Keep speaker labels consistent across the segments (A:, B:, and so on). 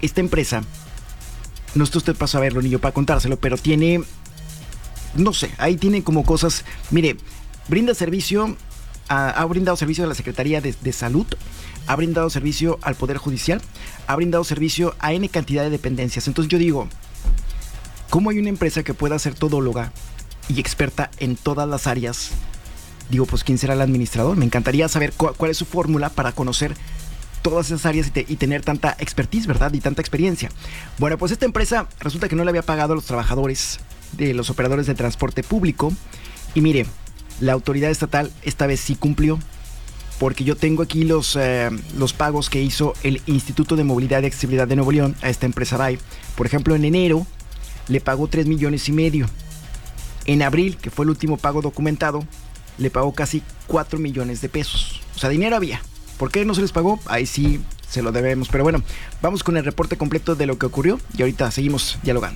A: esta empresa, no está usted pasó a verlo ni yo para contárselo, pero tiene, no sé, ahí tiene como cosas. Mire, brinda servicio, ha brindado servicio a la Secretaría de Salud, ha brindado servicio al Poder Judicial, ha brindado servicio a N cantidad de dependencias. Entonces yo digo, ¿cómo hay una empresa que pueda ser todóloga y experta en todas las áreas? Digo, pues ¿quién será el administrador? Me encantaría saber cuál es su fórmula para conocer todas esas áreas y tener tanta expertise, ¿verdad? Y tanta experiencia. Bueno, pues esta empresa resulta que no le había pagado a los trabajadores de los operadores de transporte público. Y mire, la autoridad estatal esta vez sí cumplió, porque yo tengo aquí los pagos que hizo el Instituto de Movilidad y Accesibilidad de Nuevo León a esta empresa VAI. Por ejemplo, en enero le pagó 3.5 millones. En abril, que fue el último pago documentado, le pagó casi 4 millones de pesos. O sea, dinero había. ¿Por qué no se les pagó? Ahí sí se lo debemos. Pero bueno, vamos con el reporte completo de lo que ocurrió y ahorita seguimos dialogando.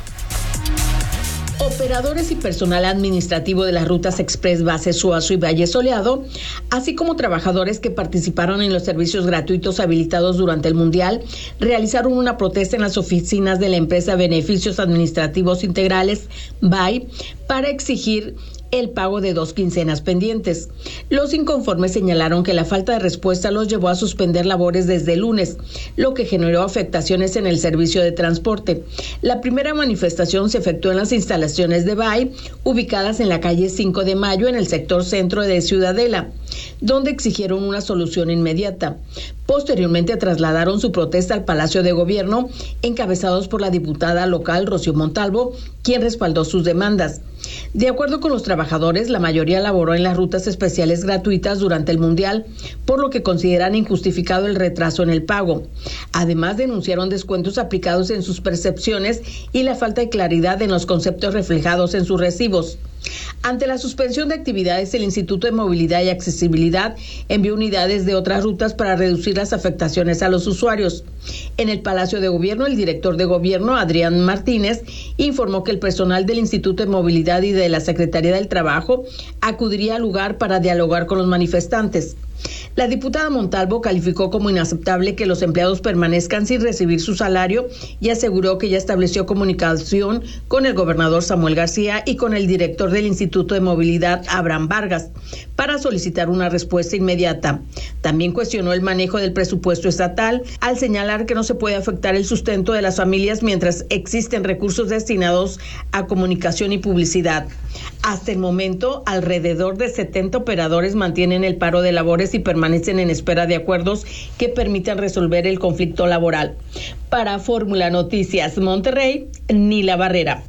B: Operadores y personal administrativo de las rutas Express Base Suazo y Valle Soleado, así como trabajadores que participaron en los servicios gratuitos habilitados durante el Mundial, realizaron una protesta en las oficinas de la empresa Beneficios Administrativos Integrales, BAI, para exigir el pago de 2 quincenas pendientes. Los inconformes señalaron que la falta de respuesta los llevó a suspender labores desde el lunes, lo que generó afectaciones en el servicio de transporte. La primera manifestación se efectuó en las instalaciones de BAI, ubicadas en la calle 5 de Mayo, en el sector centro de Ciudadela, donde exigieron una solución inmediata. Posteriormente trasladaron su protesta al Palacio de Gobierno, encabezados por la diputada local Rocío Montalvo, quien respaldó sus demandas. De acuerdo con los trabajadores, la mayoría laboró en las rutas especiales gratuitas durante el Mundial, por lo que consideran injustificado el retraso en el pago. Además, denunciaron descuentos aplicados en sus percepciones y la falta de claridad en los conceptos reflejados en sus recibos. Ante la suspensión de actividades, el Instituto de Movilidad y Accesibilidad envió unidades de otras rutas para reducir las afectaciones a los usuarios. En el Palacio de Gobierno, el director de Gobierno, Adrián Martínez, informó que el personal del Instituto de Movilidad y de la Secretaría del Trabajo acudiría al lugar para dialogar con los manifestantes. La diputada Montalvo calificó como inaceptable que los empleados permanezcan sin recibir su salario y aseguró que ya estableció comunicación con el gobernador Samuel García y con el director del Instituto de Movilidad, Abraham Vargas, para solicitar una respuesta inmediata. También cuestionó el manejo del presupuesto estatal al señalar que no se puede afectar el sustento de las familias mientras existen recursos destinados a comunicación y publicidad. Hasta el momento, alrededor de 70 operadores mantienen el paro de labores y permanecen en espera de acuerdos que permitan resolver el conflicto laboral. Para Fórmula Noticias Monterrey, Nila Barrera.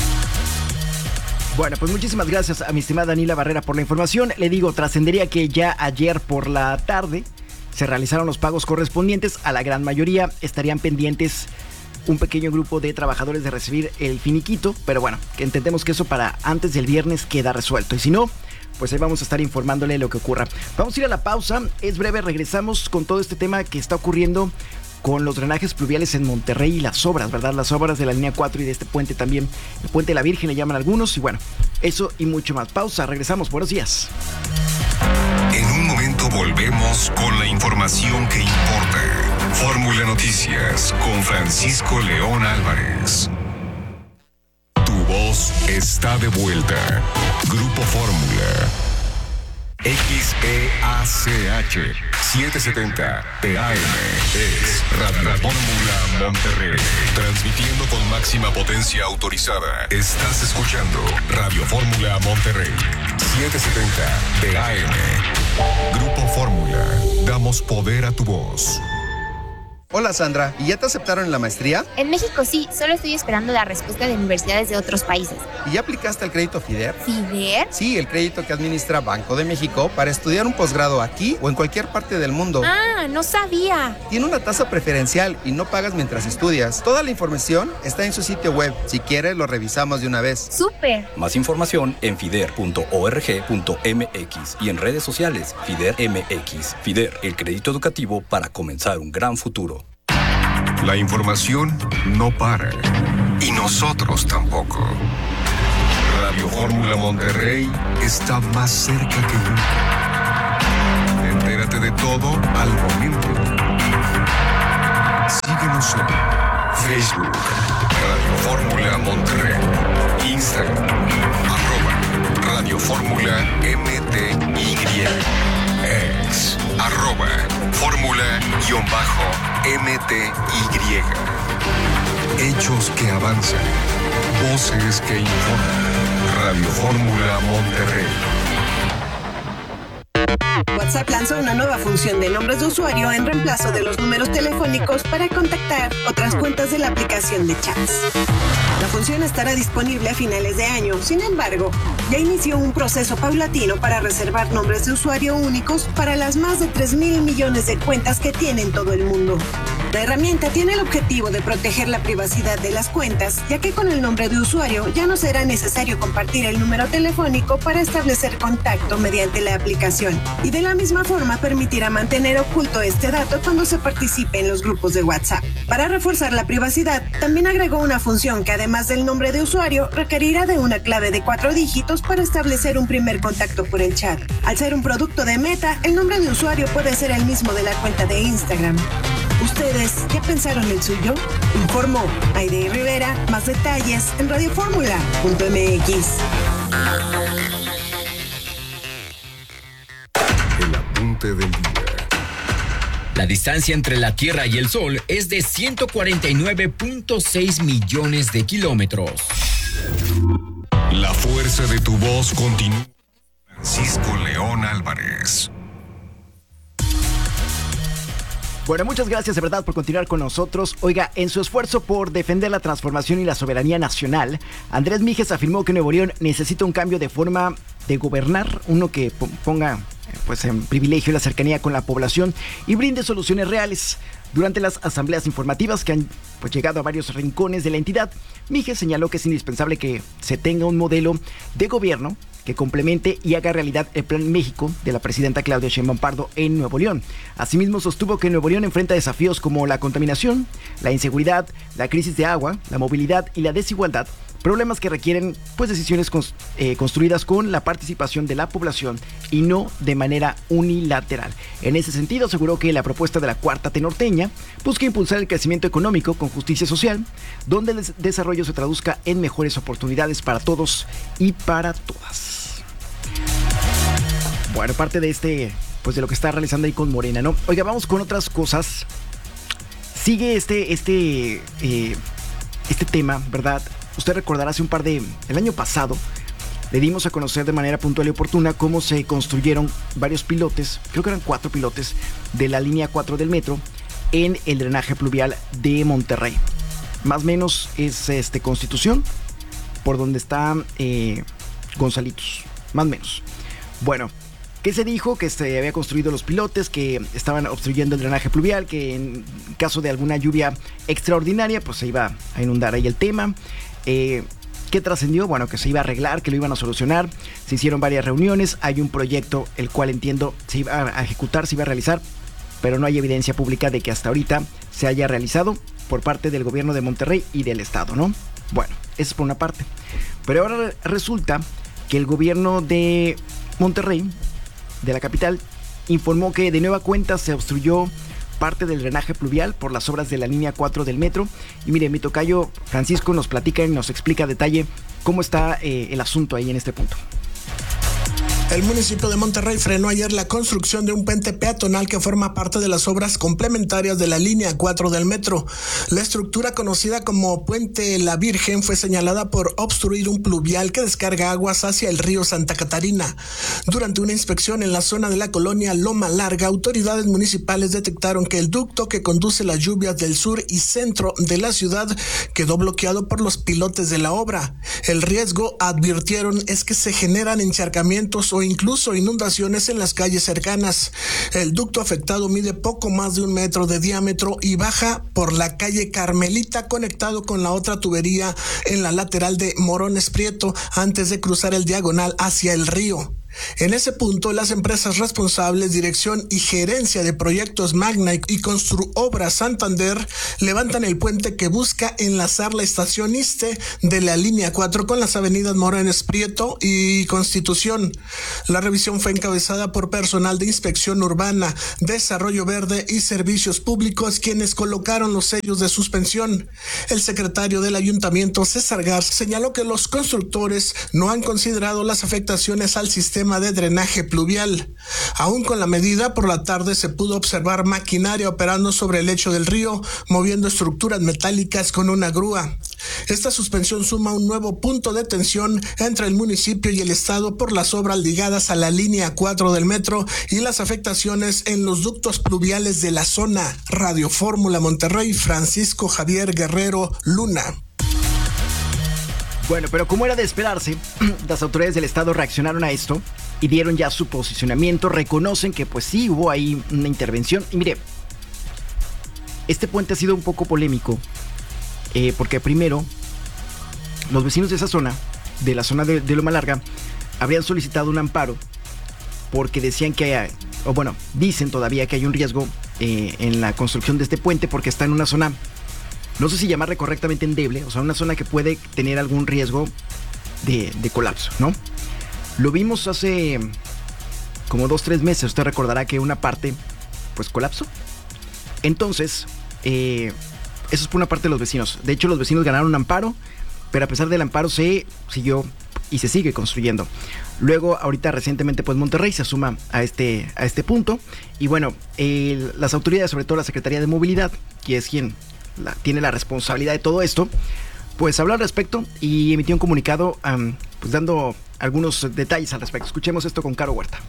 A: Bueno, pues muchísimas gracias a mi estimada Nila Barrera por la información. Le digo, trascendería que ya ayer por la tarde se realizaron los pagos correspondientes. A la gran mayoría estarían pendientes un pequeño grupo de trabajadores de recibir el finiquito, pero bueno, que entendemos que eso para antes del viernes queda resuelto. Y si no, pues ahí vamos a estar informándole lo que ocurra. Vamos a ir a la pausa, es breve, regresamos con todo este tema que está ocurriendo con los drenajes pluviales en Monterrey y las obras, ¿verdad? Las obras de la línea 4 y de este puente también, el puente de la Virgen le llaman algunos, y bueno, eso y mucho más. Pausa, regresamos, buenos días.
C: En un momento volvemos con la información que importa. Fórmula Noticias con Francisco León Álvarez. Tu voz está de vuelta. Grupo Fórmula. XEACH 770 PAM es Radio Fórmula Monterrey. Transmitiendo con máxima potencia autorizada. Estás escuchando Radio Fórmula Monterrey 770 PAM. Grupo Fórmula. Damos poder a tu voz.
D: Hola Sandra, ¿y ya te aceptaron en la maestría?
E: En México sí, solo estoy esperando la respuesta de universidades de otros países.
D: ¿Y ya aplicaste el crédito FIDER?
E: ¿FIDER?
D: Sí, el crédito que administra Banco de México para estudiar un posgrado aquí o en cualquier parte del mundo.
E: Ah, no sabía.
D: Tiene una tasa preferencial y no pagas mientras estudias. Toda la información está en su sitio web. Si quieres, lo revisamos de una vez.
E: ¡Súper!
F: Más información en fider.org.mx y en redes sociales FIDER MX. FIDER, el crédito educativo para comenzar un gran futuro.
C: La información no para. Y nosotros tampoco. Radio Fórmula Monterrey está más cerca que nunca. Entérate de todo al momento. Síguenos en Facebook, Radio Fórmula Monterrey, Instagram, @Radio Fórmula MTY, ex, @Fórmula_MTY. Hechos que avanzan, voces que informan. Radio Fórmula Monterrey.
G: WhatsApp lanzó una nueva función de nombres de usuario en reemplazo de los números telefónicos para contactar otras cuentas de la aplicación de chats. La función estará disponible a finales de año. Sin embargo, ya inició un proceso paulatino para reservar nombres de usuario únicos para las más de 3,000 millones de cuentas que tiene en todo el mundo. La herramienta tiene el objetivo de proteger la privacidad de las cuentas, ya que con el nombre de usuario ya no será necesario compartir el número telefónico para establecer contacto mediante la aplicación, y de la misma forma permitirá mantener oculto este dato cuando se participe en los grupos de WhatsApp. Para reforzar la privacidad, también agregó una función que además del nombre de usuario requerirá de una clave de 4 dígitos para establecer un primer contacto por el chat. Al ser un producto de Meta, el nombre de usuario puede ser el mismo de la cuenta de Instagram. ¿Ustedes ya pensaron el suyo? Informó Aide Rivera. Más detalles en radioformula.mx.
C: El apunte del día.
H: La distancia entre la Tierra y el Sol es de 149.6 millones de kilómetros.
C: La fuerza de tu voz continúa. Francisco León Álvarez.
A: Bueno, muchas gracias de verdad por continuar con nosotros. Oiga, en su esfuerzo por defender la transformación y la soberanía nacional, Andrés Míguez afirmó que Nuevo León necesita un cambio de forma de gobernar, uno que ponga pues en privilegio la cercanía con la población y brinde soluciones reales. Durante las asambleas informativas que han pues llegado a varios rincones de la entidad, Míguez señaló que es indispensable que se tenga un modelo de gobierno que complemente y haga realidad el Plan México de la presidenta Claudia Sheinbaum Pardo en Nuevo León. Asimismo, sostuvo que Nuevo León enfrenta desafíos como la contaminación, la inseguridad, la crisis de agua, la movilidad y la desigualdad, problemas que requieren pues decisiones construidas con la participación de la población y no de manera unilateral. En ese sentido, aseguró que la propuesta de la Cuarta T norteña busca impulsar el crecimiento económico con justicia social, donde el desarrollo se traduzca en mejores oportunidades para todos y para todas. Bueno, parte de pues de lo que está realizando ahí con Morena, ¿no? Oiga, vamos con otras cosas. Sigue este tema, ¿verdad? Usted recordará el año pasado, le dimos a conocer de manera puntual y oportuna cómo se construyeron varios pilotes, creo que eran 4 pilotes, de la línea 4 del metro en el drenaje pluvial de Monterrey. Más o menos es Constitución, por donde está Gonzalitos, más o menos. Bueno, ¿qué se dijo? Que se había construido los pilotes, que estaban obstruyendo el drenaje pluvial, que en caso de alguna lluvia extraordinaria, pues se iba a inundar ahí el tema. ¿Qué trascendió? Bueno, que se iba a arreglar, que lo iban a solucionar. Se hicieron varias reuniones, hay un proyecto el cual entiendo se iba a ejecutar, se iba a realizar, pero no hay evidencia pública de que hasta ahorita se haya realizado por parte del gobierno de Monterrey y del estado, ¿no? Bueno, eso es por una parte. Pero ahora resulta que el gobierno de Monterrey, de la capital, informó que de nueva cuenta se obstruyó parte del drenaje pluvial por las obras de la línea 4 del metro. Y mire, mi tocayo Francisco nos platica y nos explica a detalle cómo está el asunto ahí en este punto.
I: El municipio de Monterrey frenó ayer la construcción de un puente peatonal que forma parte de las obras complementarias de la línea 4 del metro. La estructura conocida como Puente La Virgen fue señalada por obstruir un pluvial que descarga aguas hacia el río Santa Catarina. Durante una inspección en la zona de la colonia Loma Larga, autoridades municipales detectaron que el ducto que conduce las lluvias del sur y centro de la ciudad quedó bloqueado por los pilotes de la obra. El riesgo, advirtieron, es que se generan encharcamientos o incluso inundaciones en las calles cercanas. El ducto afectado mide poco más de 1 metro de diámetro y baja por la calle Carmelita, conectado con la otra tubería en la lateral de Morones Prieto antes de cruzar el diagonal hacia el río. En ese punto, las empresas responsables, dirección y gerencia de proyectos Magna y Construobras Santander levantan el puente que busca enlazar la estación Iste de la línea 4 con las avenidas Morones Prieto y Constitución. La revisión fue encabezada por personal de Inspección Urbana, Desarrollo Verde y Servicios Públicos, quienes colocaron los sellos de suspensión. El secretario del Ayuntamiento, César Garza, señaló que los constructores no han considerado las afectaciones al sistema de drenaje pluvial. Aún con la medida, por la tarde se pudo observar maquinaria operando sobre el lecho del río, moviendo estructuras metálicas con una grúa. Esta suspensión suma un nuevo punto de tensión entre el municipio y el estado por las obras ligadas a la línea 4 del metro y las afectaciones en los ductos pluviales de la zona. Radio Fórmula Monterrey, Francisco Javier Guerrero Luna.
A: Bueno, pero como era de esperarse, las autoridades del estado reaccionaron a esto y dieron ya su posicionamiento, reconocen que pues sí hubo ahí una intervención. Y mire, este puente ha sido un poco polémico, porque primero, los vecinos de esa zona, de la zona de Loma Larga, habrían solicitado un amparo porque decían que, o bueno, dicen todavía que hay un riesgo en la construcción de este puente porque está en una zona, no sé si llamarle correctamente endeble, o sea, una zona que puede tener algún riesgo de colapso, ¿no? Lo vimos hace como 2-3 meses, usted recordará que una parte, pues, colapsó. Entonces, eso es por una parte de los vecinos. De hecho, los vecinos ganaron un amparo, pero a pesar del amparo se siguió y se sigue construyendo. Luego, ahorita recientemente, pues Monterrey se suma a este punto. Y bueno, las autoridades, sobre todo la Secretaría de Movilidad, que es quien tiene la responsabilidad de todo esto, pues habló al respecto y emitió un comunicado pues dando algunos detalles al respecto. Escuchemos esto con Caro Huerta.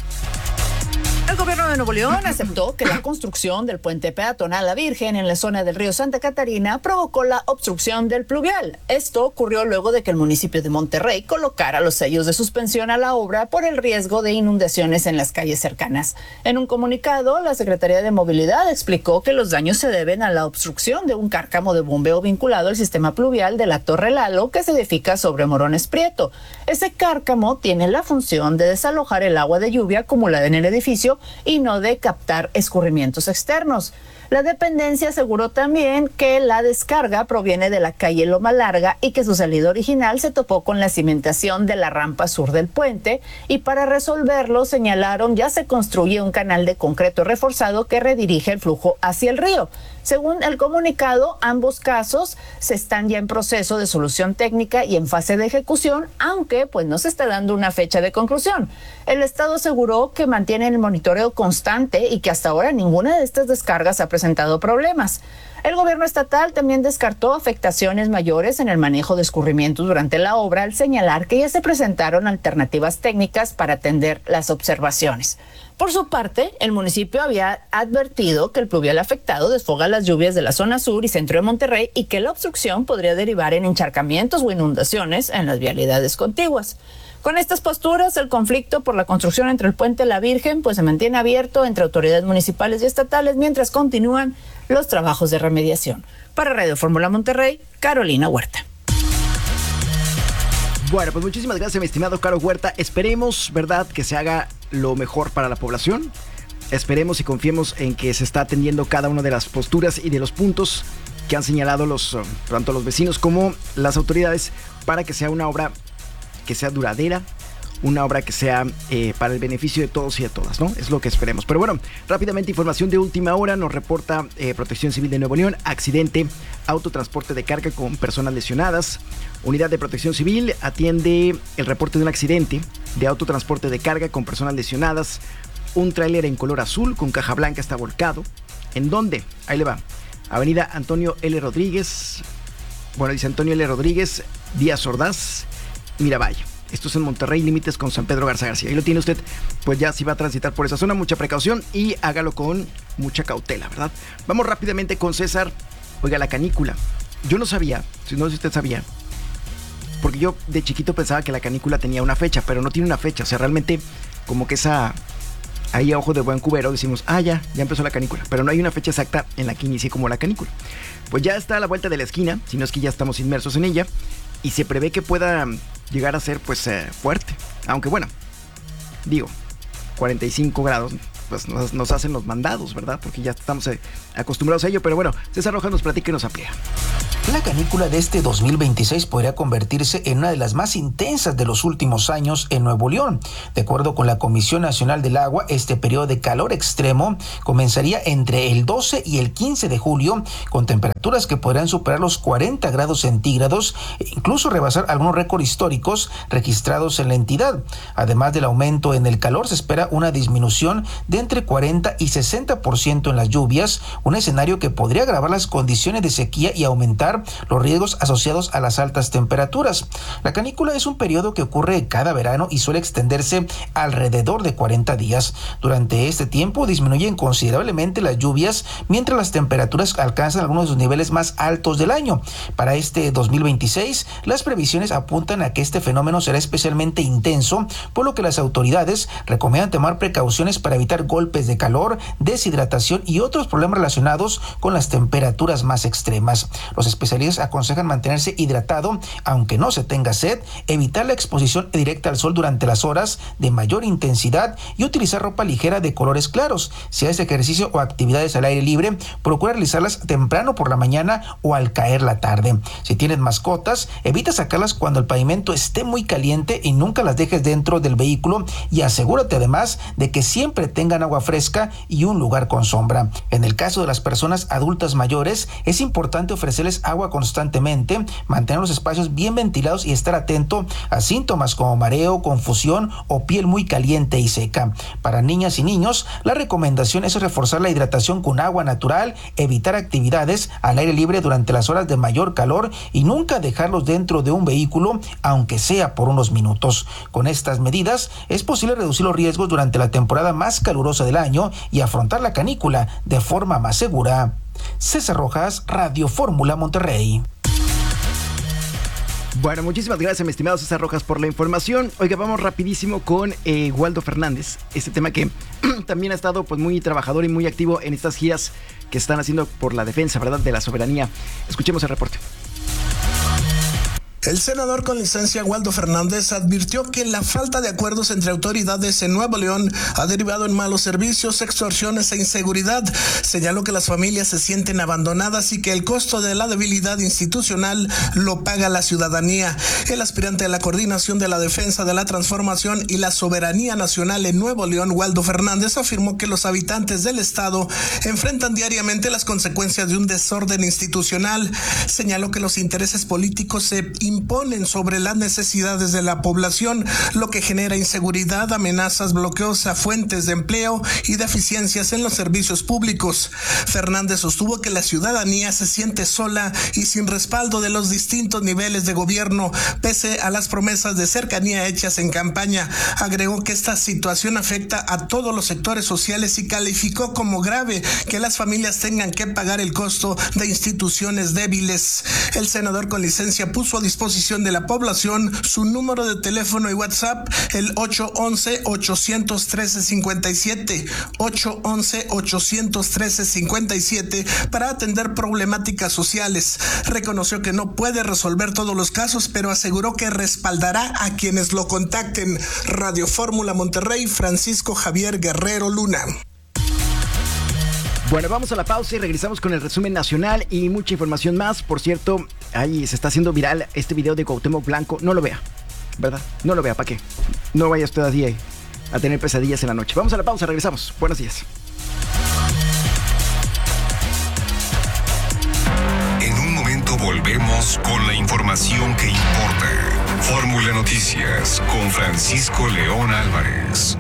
J: El gobierno de Nuevo León aceptó que la construcción del puente peatonal La Virgen en la zona del río Santa Catarina provocó la obstrucción del pluvial. Esto ocurrió luego de que el municipio de Monterrey colocara los sellos de suspensión a la obra por el riesgo de inundaciones en las calles cercanas. En un comunicado, la Secretaría de Movilidad explicó que los daños se deben a la obstrucción de un cárcamo de bombeo vinculado al sistema pluvial de la Torre Lalo que se edifica sobre Morones Prieto. Ese cárcamo tiene la función de desalojar el agua de lluvia acumulada en el edificio y no de captar escurrimientos externos. La dependencia aseguró también que la descarga proviene de la calle Loma Larga y que su salida original se topó con la cimentación de la rampa sur del puente, y para resolverlo señalaron ya se construye un canal de concreto reforzado que redirige el flujo hacia el río. Según el comunicado, ambos casos se están ya en proceso de solución técnica y en fase de ejecución, aunque pues no se está dando una fecha de conclusión. El Estado aseguró que mantiene el monitoreo constante y que hasta ahora ninguna de estas descargas ha presentado problemas. El gobierno estatal también descartó afectaciones mayores en el manejo de escurrimientos durante la obra al señalar que ya se presentaron alternativas técnicas para atender las observaciones. Por su parte, el municipio había advertido que el pluvial afectado desfoga las lluvias de la zona sur y centro de Monterrey y que la obstrucción podría derivar en encharcamientos o inundaciones en las vialidades contiguas. Con estas posturas, el conflicto por la construcción entre el puente La Virgen pues se mantiene abierto entre autoridades municipales y estatales mientras continúan los trabajos de remediación. Para Radio Fórmula Monterrey, Carolina Huerta.
A: Bueno, pues muchísimas gracias, mi estimado Caro Huerta. Esperemos, ¿verdad?, que se haga lo mejor para la población. Esperemos y confiemos en que se está atendiendo cada una de las posturas y de los puntos que han señalado tanto los vecinos como las autoridades para que sea una obra que sea duradera, una obra que sea para el beneficio de todos y de todas, ¿no? Es lo que esperemos. Pero bueno, rápidamente, información de última hora, nos reporta Protección Civil de Nuevo León, accidente, autotransporte de carga con personas lesionadas. Unidad de Protección Civil atiende el reporte de un accidente de autotransporte de carga con personas lesionadas. Un tráiler en color azul con caja blanca está volcado. ¿En dónde? Ahí le va. Avenida Antonio L. Rodríguez. Bueno, dice Antonio L. Rodríguez, Díaz Ordaz, Miravalle. Esto es en Monterrey, límites con San Pedro Garza García. Ahí lo tiene usted, pues ya si va a transitar por esa zona, mucha precaución y hágalo con mucha cautela, ¿verdad? Vamos rápidamente con César. Oiga, la canícula. Yo no sabía, no sé si usted sabía, porque yo de chiquito pensaba que la canícula tenía una fecha, pero no tiene una fecha. O sea, realmente como que ahí a ojo de buen cubero decimos, ya empezó la canícula, pero no hay una fecha exacta en la que inicie como la canícula. Pues ya está a la vuelta de la esquina, si no es que ya estamos inmersos en ella, y se prevé que pueda llegar a ser pues fuerte. Aunque bueno, digo, 45 grados, pues nos hacen los mandados, ¿verdad? Porque ya estamos acostumbrados a ello, pero bueno, César Rojas nos platica y nos amplía.
K: La canícula de este 2026 podría convertirse en una de las más intensas de los últimos años en Nuevo León. De acuerdo con la Comisión Nacional del Agua, este periodo de calor extremo comenzaría entre el 12 y el 15 de julio, con temperaturas que podrán superar los 40 grados centígrados e incluso rebasar algunos récords históricos registrados en la entidad. Además del aumento en el calor, se espera una disminución de entre 40 y 60% en las lluvias, un escenario que podría agravar las condiciones de sequía y aumentar los riesgos asociados a las altas temperaturas. La canícula es un periodo que ocurre cada verano y suele extenderse alrededor de 40 días. Durante este tiempo disminuyen considerablemente las lluvias, mientras las temperaturas alcanzan algunos de los niveles más altos del año. Para este 2026, las previsiones apuntan a que este fenómeno será especialmente intenso, por lo que las autoridades recomiendan tomar precauciones para evitar golpes de calor, deshidratación y otros problemas relacionados con las temperaturas más extremas. Los especialistas aconsejan mantenerse hidratado aunque no se tenga sed, evitar la exposición directa al sol durante las horas de mayor intensidad y utilizar ropa ligera de colores claros. Si haces ejercicio o actividades al aire libre, procura realizarlas temprano por la mañana o al caer la tarde. Si tienes mascotas, evita sacarlas cuando el pavimento esté muy caliente y nunca las dejes dentro del vehículo, y asegúrate además de que siempre tengan agua fresca y un lugar con sombra. En el caso de las personas adultas mayores, es importante ofrecerles agua constantemente, mantener los espacios bien ventilados y estar atento a síntomas como mareo, confusión o piel muy caliente y seca. Para niñas y niños, la recomendación es reforzar la hidratación con agua natural, evitar actividades al aire libre durante las horas de mayor calor y nunca dejarlos dentro de un vehículo, aunque sea por unos minutos. Con estas medidas es posible reducir los riesgos durante la temporada más calurosa del año y afrontar la canícula de forma más segura. César Rojas, Radio Fórmula Monterrey.
A: Bueno, muchísimas gracias, mi estimado César Rojas, por la información. Oiga, vamos rapidísimo con Waldo Fernández. Este tema que también ha estado pues muy trabajador y muy activo en estas giras que están haciendo por la defensa, ¿verdad?, de la soberanía. Escuchemos el reporte.
I: El senador con licencia Waldo Fernández advirtió que la falta de acuerdos entre autoridades en Nuevo León ha derivado en malos servicios, extorsiones e inseguridad. Señaló que las familias se sienten abandonadas y que el costo de la debilidad institucional lo paga la ciudadanía. El aspirante a la coordinación de la defensa de la transformación y la soberanía nacional en Nuevo León, Waldo Fernández, afirmó que los habitantes del estado enfrentan diariamente las consecuencias de un desorden institucional. Señaló que los intereses políticos se imponen sobre las necesidades de la población, lo que genera inseguridad, amenazas, bloqueos a fuentes de empleo y deficiencias en los servicios públicos. Fernández sostuvo que la ciudadanía se siente sola y sin respaldo de los distintos niveles de gobierno, pese a las promesas de cercanía hechas en campaña. Agregó que esta situación afecta a todos los sectores sociales y calificó como grave que las familias tengan que pagar el costo de instituciones débiles. El senador con licencia puso a disposición de la población su número de teléfono y WhatsApp, el 811-813-57, 811-813-57, para atender problemáticas sociales. Reconoció que no puede resolver todos los casos, pero aseguró que respaldará a quienes lo contacten. Radio Fórmula Monterrey, Francisco Javier Guerrero Luna.
A: Bueno, vamos a la pausa y regresamos con el resumen nacional y mucha información más. Por cierto, ahí se está haciendo viral este video de Cuauhtémoc Blanco. No lo vea, ¿verdad? No lo vea, ¿para qué? No vaya usted así a tener pesadillas en la noche. Vamos a la pausa, regresamos. Buenos días.
C: En un momento volvemos con la información que importa. Fórmula Noticias con Francisco León Álvarez.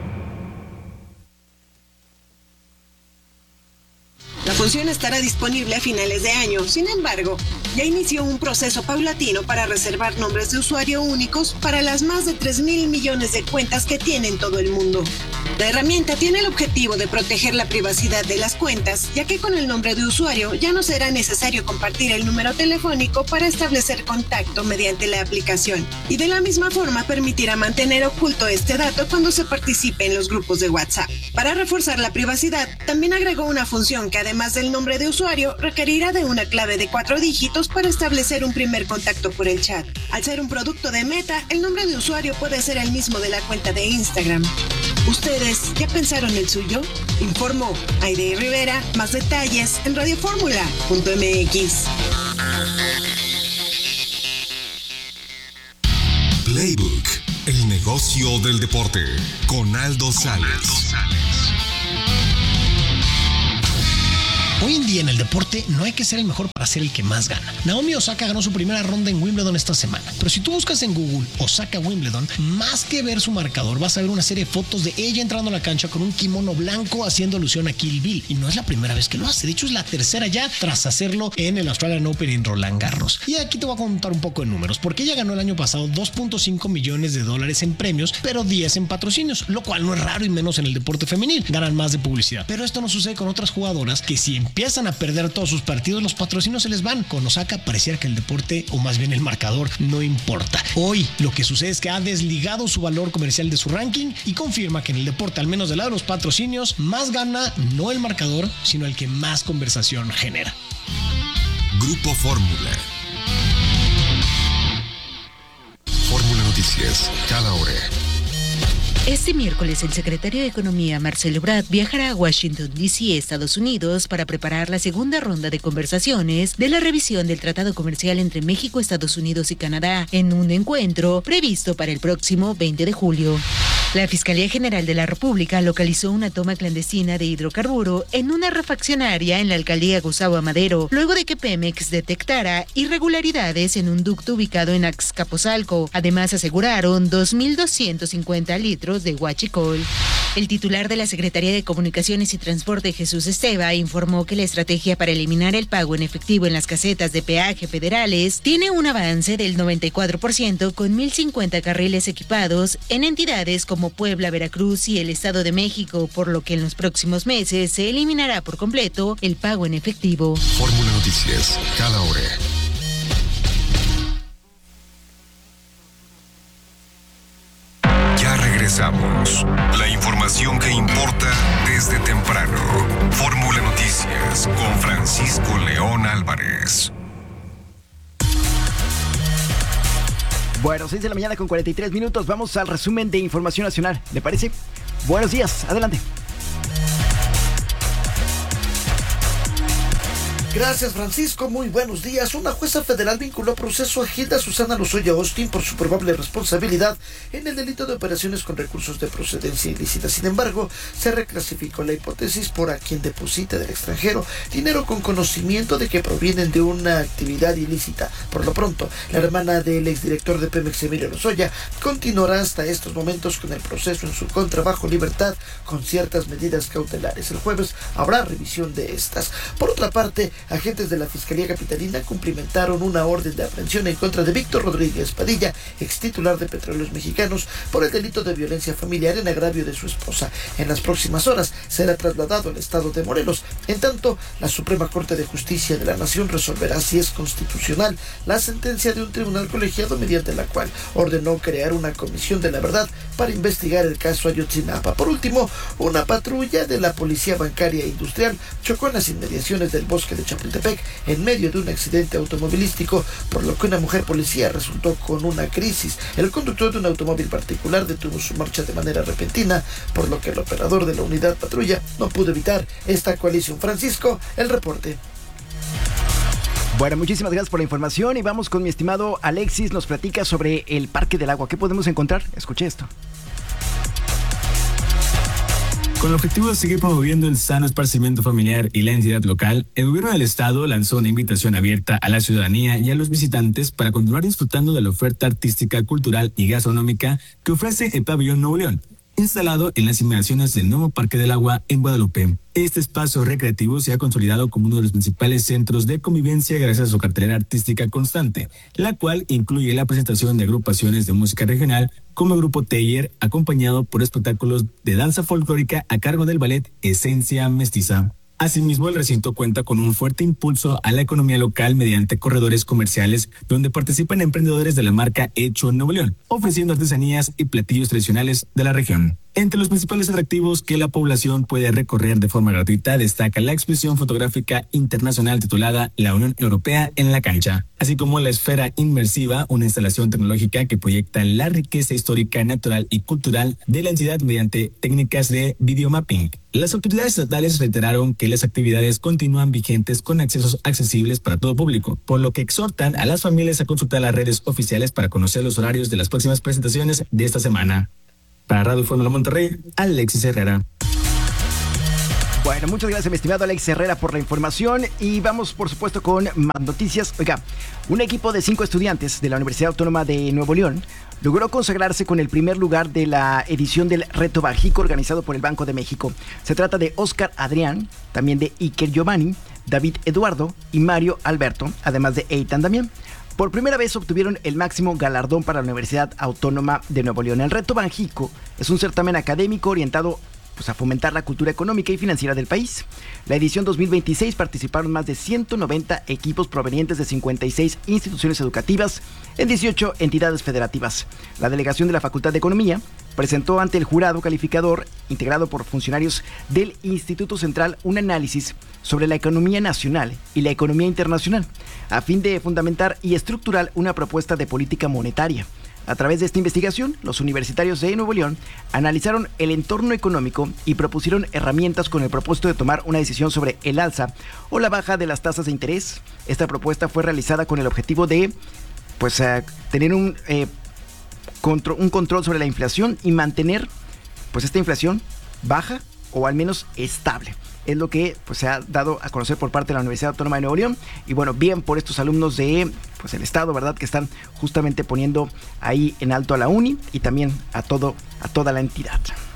G: La función estará disponible a finales de año. Sin embargo, ya inició un proceso paulatino para reservar nombres de usuario únicos para las más de 3,000 millones de cuentas que tiene en todo el mundo. La herramienta tiene el objetivo de proteger la privacidad de las cuentas, ya que con el nombre de usuario ya no será necesario compartir el número telefónico para establecer contacto mediante la aplicación, y de la misma forma permitirá mantener oculto este dato cuando se participe en los grupos de WhatsApp. Para reforzar la privacidad, también agregó una función que además del nombre de usuario requerirá de una clave de 4 dígitos para establecer un primer contacto por el chat. Al ser un producto de Meta, el nombre de usuario puede ser el mismo de la cuenta de Instagram. ¿Ustedes ya pensaron el suyo? Informó Aide Rivera. Más detalles en radioformula.mx.
C: Playbook, el negocio del deporte, con Aldo Sales.
L: Hoy en día en el deporte no hay que ser el mejor para ser el que más gana. Naomi Osaka ganó su primera ronda en Wimbledon esta semana. Pero si tú buscas en Google Osaka Wimbledon, más que ver su marcador, vas a ver una serie de fotos de ella entrando a la cancha con un kimono blanco haciendo alusión a Kill Bill. Y no es la primera vez que lo hace. De hecho, es la tercera ya tras hacerlo en el Australian Open en Roland Garros. Y aquí te voy a contar un poco de números, porque ella ganó el año pasado $2.5 millones en premios, pero 10 en patrocinios, lo cual no es raro y menos en el deporte femenil. Ganan más de publicidad. Pero esto no sucede con otras jugadoras que si empiezan a perder todos sus partidos, los patrocinios se les van. Con Osaka pareciera que el deporte, o más bien el marcador, no importa. Hoy lo que sucede es que ha desligado su valor comercial de su ranking y confirma que en el deporte, al menos del lado de los patrocinios, más gana no el marcador, sino el que más conversación genera.
C: Grupo Fórmula. Fórmula Noticias, cada hora.
M: Este miércoles, el secretario de Economía, Marcelo Ebrard, viajará a Washington, D.C., Estados Unidos, para preparar la segunda ronda de conversaciones de la revisión del Tratado Comercial entre México, Estados Unidos y Canadá, en un encuentro previsto para el próximo 20 de julio. La Fiscalía General de la República localizó una toma clandestina de hidrocarburo en una refaccionaria en la alcaldía Gustavo Amadero, luego de que Pemex detectara irregularidades en un ducto ubicado en Azcapotzalco. Además, aseguraron 2.250 litros de huachicol. El titular de la Secretaría de Comunicaciones y Transporte, Jesús Esteva, informó que la estrategia para eliminar el pago en efectivo en las casetas de peaje federales tiene un avance del 94%, con 1.050 carriles equipados en entidades como Puebla, Veracruz y el Estado de México, por lo que en los próximos meses se eliminará por completo el pago en efectivo.
C: Fórmula Noticias, cada hora. Ya regresamos. La información que importa desde temprano. Fórmula Noticias con Francisco León Álvarez.
A: Bueno, 6 de la mañana con 43 minutos. Vamos al resumen de información nacional. ¿Le parece? Buenos días. Adelante.
N: Gracias, Francisco. Muy buenos días. Una jueza federal vinculó a proceso a Hilda Susana Lozoya Austin por su probable responsabilidad en el delito de operaciones con recursos de procedencia ilícita. Sin embargo, se reclasificó la hipótesis por a quien deposita del extranjero dinero con conocimiento de que provienen de una actividad ilícita. Por lo pronto, la hermana del exdirector de Pemex, Emilio Lozoya, continuará hasta estos momentos con el proceso en su contra bajo libertad con ciertas medidas cautelares. El jueves habrá revisión de estas. Por otra parte, agentes de la Fiscalía Capitalina cumplimentaron una orden de aprehensión en contra de Víctor Rodríguez Padilla, ex titular de Petróleos Mexicanos, por el delito de violencia familiar en agravio de su esposa. En las próximas horas será trasladado al estado de Morelos. En tanto, la Suprema Corte de Justicia de la Nación resolverá si es constitucional la sentencia de un tribunal colegiado mediante la cual ordenó crear una comisión de la verdad para investigar el caso Ayotzinapa. Por último, una patrulla de la Policía Bancaria e Industrial chocó en las inmediaciones del bosque de Chapultepec en medio de un accidente automovilístico, por lo que una mujer policía resultó con una crisis. El conductor de un automóvil particular detuvo su marcha de manera repentina, por lo que el operador de la unidad patrulla no pudo evitar esta colisión. Francisco, el reporte.
A: Bueno, muchísimas gracias por la información y vamos con mi estimado Alexis. Nos platica sobre el Parque del Agua. ¿Qué podemos encontrar? Escuche esto.
O: Con el objetivo de seguir promoviendo el sano esparcimiento familiar y la identidad local, el gobierno del estado lanzó una invitación abierta a la ciudadanía y a los visitantes para continuar disfrutando de la oferta artística, cultural y gastronómica que ofrece el Pabellón Nuevo León. instalado en las inmediaciones del nuevo Parque del Agua en Guadalupe. Este espacio recreativo se ha consolidado como uno de los principales centros de convivencia gracias a su cartelera artística constante, la cual incluye la presentación de agrupaciones de música regional como el Grupo Teller, acompañado por espectáculos de danza folclórica a cargo del ballet Esencia Mestiza. Asimismo, el recinto cuenta con un fuerte impulso a la economía local mediante corredores comerciales donde participan emprendedores de la marca Hecho en Nuevo León, ofreciendo artesanías y platillos tradicionales de la región. Entre los principales atractivos que la población puede recorrer de forma gratuita destaca la exposición fotográfica internacional titulada La Unión Europea en la Cancha, así como la Esfera Inmersiva, una instalación tecnológica que proyecta la riqueza histórica, natural y cultural de la entidad mediante técnicas de videomapping. Las autoridades estatales reiteraron que las actividades continúan vigentes con accesos accesibles para todo público, por lo que exhortan a las familias a consultar las redes oficiales para conocer los horarios de las próximas presentaciones de esta semana. Para Radio Fórmula Monterrey, Alexis Herrera.
A: Bueno, muchas gracias, mi estimado Alex Herrera, por la información. Y vamos, por supuesto, con más noticias. Oiga, un equipo de 5 estudiantes de la Universidad Autónoma de Nuevo León logró consagrarse con el primer lugar de la edición del Reto Bajico organizado por el Banco de México. Se trata de Oscar Adrián, también de Iker Giovanni, David Eduardo y Mario Alberto, además de Eitan Damián. Por primera vez obtuvieron el máximo galardón para la Universidad Autónoma de Nuevo León. El Reto Banjico es un certamen académico orientado a fomentar la cultura económica y financiera del país. La edición 2026 participaron más de 190 equipos provenientes de 56 instituciones educativas en 18 entidades federativas. La delegación de la Facultad de Economía presentó ante el jurado calificador, integrado por funcionarios del Instituto Central, un análisis sobre la economía nacional y la economía internacional, a fin de fundamentar y estructurar una propuesta de política monetaria. A través de esta investigación, los universitarios de Nuevo León analizaron el entorno económico y propusieron herramientas con el propósito de tomar una decisión sobre el alza o la baja de las tasas de interés. Esta propuesta fue realizada con el objetivo de tener un control sobre la inflación y mantener esta inflación baja o al menos estable. Es lo que se ha dado a conocer por parte de la Universidad Autónoma de Nuevo León. Y bueno, bien por estos alumnos de el Estado, ¿verdad? Que están justamente poniendo ahí en alto a la uni y también a toda la entidad.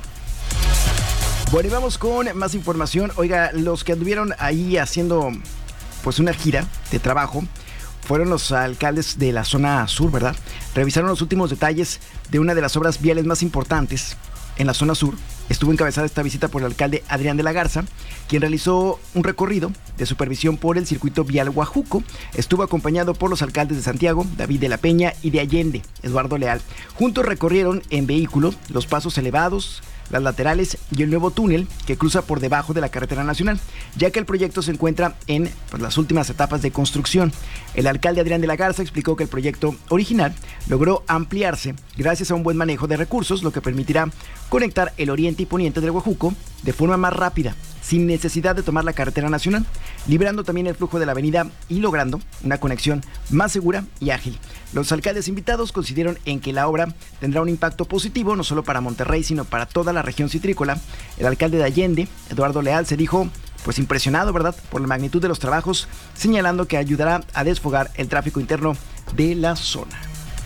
A: Bueno, y vamos con más información. Oiga, los que anduvieron ahí haciendo una gira de trabajo fueron los alcaldes de la zona sur, ¿verdad? Revisaron los últimos detalles de una de las obras viales más importantes en la zona sur. Estuvo encabezada esta visita por el alcalde Adrián de la Garza, quien realizó un recorrido de supervisión por el circuito vial Guajuco. Estuvo acompañado por los alcaldes de Santiago, David de la Peña, y de Allende, Eduardo Leal. Juntos recorrieron en vehículo los pasos elevados, las laterales y el nuevo túnel que cruza por debajo de la carretera nacional, ya que el proyecto se encuentra en las últimas etapas de construcción. El alcalde Adrián de la Garza explicó que el proyecto original logró ampliarse gracias a un buen manejo de recursos, lo que permitirá conectar el oriente y poniente del Guajuco de forma más rápida, sin necesidad de tomar la carretera nacional, liberando también el flujo de la avenida y logrando una conexión más segura y ágil. Los alcaldes invitados coincidieron en que la obra tendrá un impacto positivo no solo para Monterrey, sino para toda la región citrícola. El alcalde de Allende, Eduardo Leal, se dijo impresionado, ¿verdad?, por la magnitud de los trabajos, señalando que ayudará a desfogar el tráfico interno de la zona.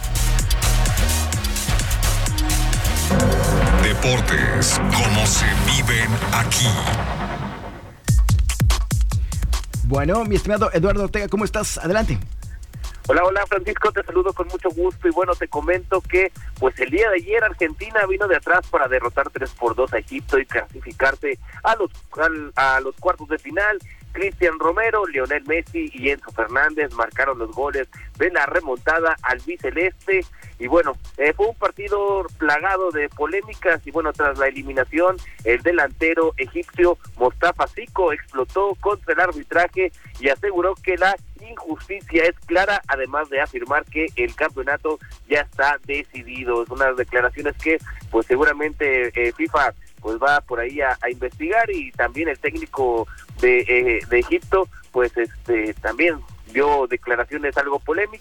C: Deportes, como se viven aquí.
A: Bueno, mi estimado Eduardo Ortega, ¿cómo estás? Adelante.
P: Hola Francisco, te saludo con mucho gusto y bueno, te comento que el día de ayer Argentina vino de atrás para derrotar 3-2 a Egipto y clasificarse a los cuartos de final. Cristian Romero, Lionel Messi y Enzo Fernández marcaron los goles de la remontada albiceleste. Y bueno, fue un partido plagado de polémicas y bueno, tras la eliminación, el delantero egipcio Mostafa Siko explotó contra el arbitraje y aseguró que la injusticia es clara, además de afirmar que el campeonato ya está decidido. Es unas declaraciones que seguramente FIFA va por ahí a investigar, y también el técnico de Egipto también dio declaraciones algo polémicas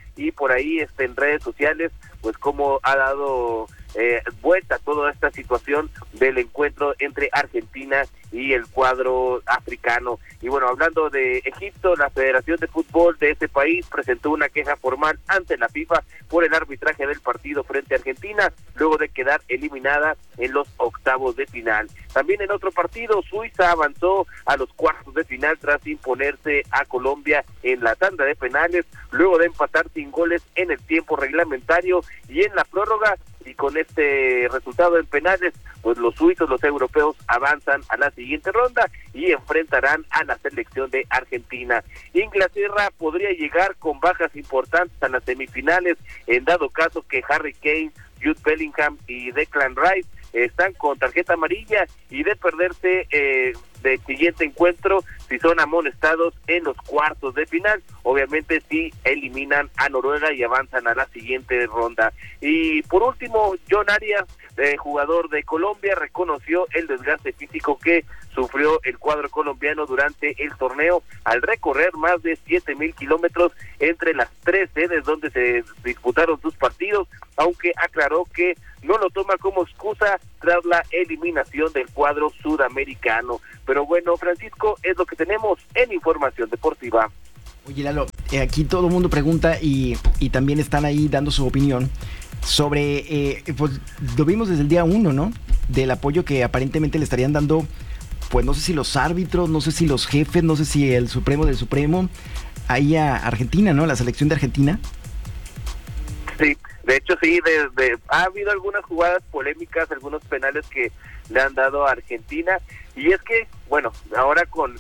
P: y por ahí en redes sociales, pues cómo ha dado vuelta toda esta situación del encuentro entre Argentina y el cuadro africano. Y bueno, hablando de Egipto, la Federación de Fútbol de ese país presentó una queja formal ante la FIFA por el arbitraje del partido frente a Argentina, luego de quedar eliminada en los octavos de final. También en otro partido, Suiza avanzó a los cuartos de final tras imponerse a Colombia en la tanda de penales, luego de empatar sin goles en el tiempo reglamentario y en la prórroga. Y con este resultado en penales, pues los suizos, los europeos, avanzan a la siguiente ronda y enfrentarán a la selección de Argentina. Inglaterra podría llegar con bajas importantes a las semifinales, en dado caso que Harry Kane, Jude Bellingham y Declan Rice están con tarjeta amarilla, y de perderse del siguiente encuentro, si son amonestados en los cuartos de final, obviamente sí eliminan a Noruega y avanzan a la siguiente ronda. Y por último, John Arias, jugador de Colombia, reconoció el desgaste físico que sufrió el cuadro colombiano durante el torneo al recorrer más de 7,000 kilómetros entre las 3 sedes donde se disputaron sus partidos, aunque aclaró que no lo toma como excusa tras la eliminación del cuadro sudamericano. Pero bueno, Francisco, es lo que tenemos en Información Deportiva.
A: Oye, Lalo, aquí todo el mundo pregunta y también están ahí dando su opinión sobre, pues lo vimos desde el día 1, ¿no? Del apoyo que aparentemente le estarían dando, pues no sé si los árbitros, no sé si los jefes, no sé si el Supremo del Supremo, ahí a Argentina, ¿no? La selección de Argentina.
P: Sí, de hecho sí, ha habido algunas jugadas polémicas, algunos penales que le han dado a Argentina, y es que, bueno, ahora con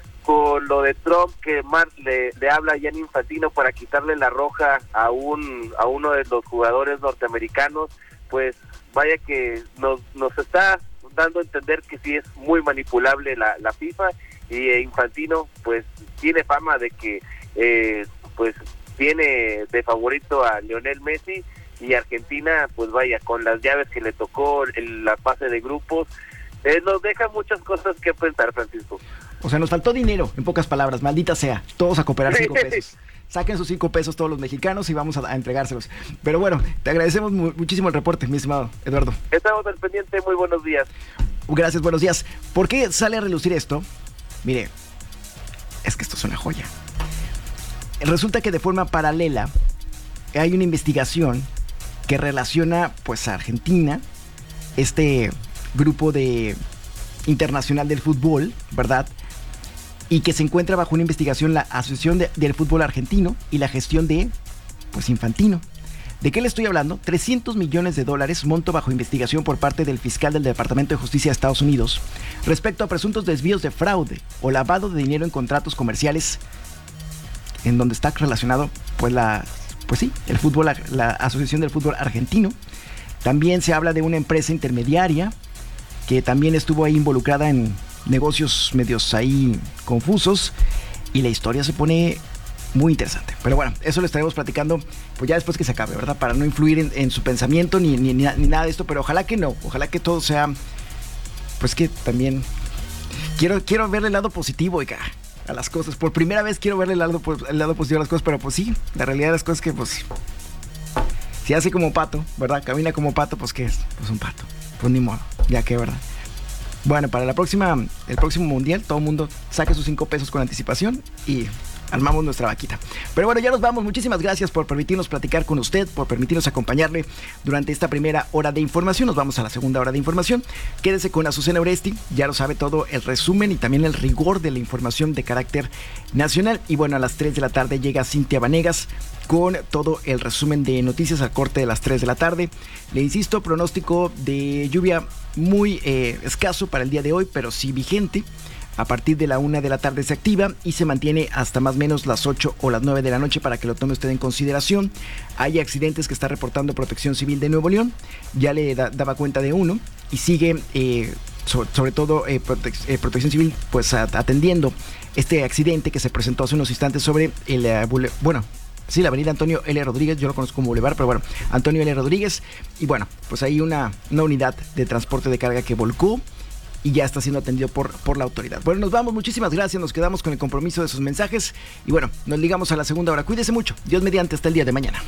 P: lo de Trump, que le habla a Gianni Infantino para quitarle la roja a uno de los jugadores norteamericanos, pues vaya que nos está dando a entender que sí es muy manipulable la FIFA, y Infantino pues tiene fama de que pues tiene de favorito a Lionel Messi, y Argentina pues vaya, con las llaves que le tocó en la fase de grupos, nos deja muchas cosas que pensar, Francisco.
A: O sea, nos faltó dinero, en pocas palabras, maldita sea, todos a cooperar 5 pesos. Saquen sus 5 pesos todos los mexicanos y vamos a entregárselos. Pero bueno, te agradecemos muchísimo el reporte, mi estimado Eduardo.
P: Estamos al pendiente, muy buenos días.
A: Gracias, buenos días. ¿Por qué sale a relucir esto? Mire, es que esto es una joya. Resulta que de forma paralela hay una investigación que relaciona pues a Argentina, este grupo internacional del fútbol, ¿verdad? Y que se encuentra bajo una investigación la Asociación del Fútbol Argentino y la gestión de, pues, Infantino. ¿De qué le estoy hablando? $300 millones, monto bajo investigación por parte del fiscal del Departamento de Justicia de Estados Unidos respecto a presuntos desvíos de fraude o lavado de dinero en contratos comerciales, en donde está relacionado, pues sí, el fútbol, la Asociación del Fútbol Argentino. También se habla de una empresa intermediaria que también estuvo ahí involucrada en negocios medios ahí confusos, y la historia se pone muy interesante. Pero bueno, eso lo estaremos platicando pues ya después que se acabe, ¿verdad? Para no influir en su pensamiento ni nada de esto, pero ojalá que no, ojalá que todo sea, pues que también quiero verle el lado positivo, oiga, a las cosas. Por primera vez quiero verle el lado positivo a las cosas, pero pues sí, la realidad de las cosas es que pues si hace como pato, ¿verdad? Camina como pato, pues ¿qué es? Pues un pato. Pues ni modo, ya que, ¿verdad? Bueno, para el próximo mundial, todo el mundo saque sus 5 pesos con anticipación y armamos nuestra vaquita. Pero bueno, ya nos vamos. Muchísimas gracias por permitirnos platicar con usted, por permitirnos acompañarle durante esta primera hora de información. Nos vamos a la segunda hora de información. Quédese con Azucena Oresti, ya lo sabe todo el resumen y también el rigor de la información de carácter nacional. Y bueno, a las 3 de la tarde llega Cintia Vanegas con todo el resumen de noticias al corte de las 3 de la tarde. Le insisto, pronóstico de lluvia muy escaso para el día de hoy, pero sí vigente. A partir de la 1 de la tarde se activa y se mantiene hasta más o menos las 8 o las 9 de la noche para que lo tome usted en consideración. Hay accidentes que está reportando Protección Civil de Nuevo León, ya le daba cuenta de uno, y sigue sobre todo Protección Civil pues atendiendo este accidente que se presentó hace unos instantes sobre la avenida Antonio L. Rodríguez, yo lo conozco como Boulevard, pero bueno, Antonio L. Rodríguez, y bueno, pues hay una unidad de transporte de carga que volcó y ya está siendo atendido por la autoridad. Bueno, nos vamos, muchísimas gracias, nos quedamos con el compromiso de sus mensajes y bueno, nos ligamos a la segunda hora. Cuídese mucho, Dios mediante, hasta el día de mañana.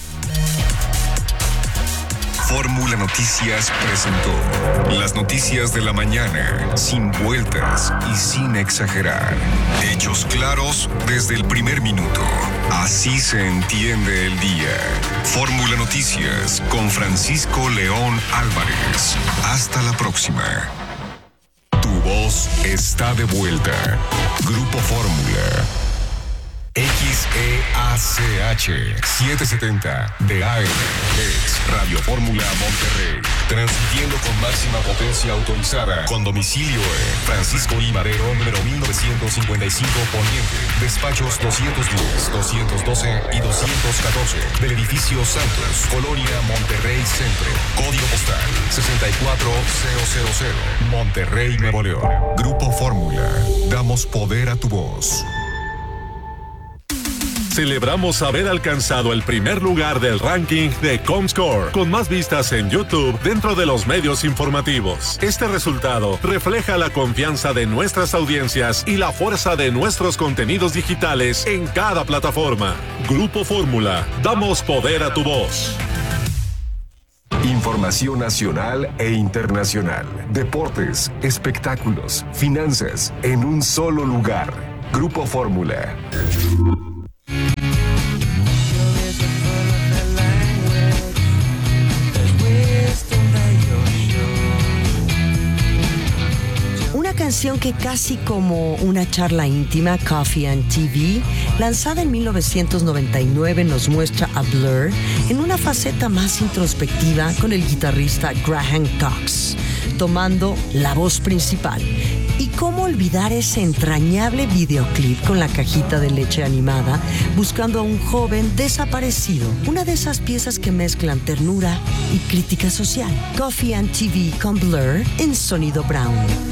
C: Fórmula Noticias presentó las noticias de la mañana, sin vueltas y sin exagerar. Hechos claros desde el primer minuto. Así se entiende el día. Fórmula Noticias con Francisco León Álvarez. Hasta la próxima. Tu voz está de vuelta. Grupo Fórmula. XEACH 770 de AM es Radio Fórmula Monterrey, transmitiendo con máxima potencia autorizada, con domicilio en Francisco I. Madero, número 1955 Poniente, despachos 210, 212 y 214 del edificio Santos, Colonia Monterrey Centro, código postal 64000, Monterrey, Nuevo León. Grupo Fórmula, damos poder a tu voz.
Q: Celebramos haber alcanzado el primer lugar del ranking de Comscore, con más vistas en YouTube dentro de los medios informativos. Este resultado refleja la confianza de nuestras audiencias y la fuerza de nuestros contenidos digitales en cada plataforma. Grupo Fórmula, damos poder a tu voz.
C: Información nacional e internacional, deportes, espectáculos, finanzas, en un solo lugar. Grupo Fórmula.
R: Canción que casi como una charla íntima, Coffee and TV, lanzada en 1999, nos muestra a Blur en una faceta más introspectiva con el guitarrista Graham Cox, tomando la voz principal. Y cómo olvidar ese entrañable videoclip con la cajita de leche animada, buscando a un joven desaparecido. Una de esas piezas que mezclan ternura y crítica social. Coffee and TV con Blur en Sonido Brown.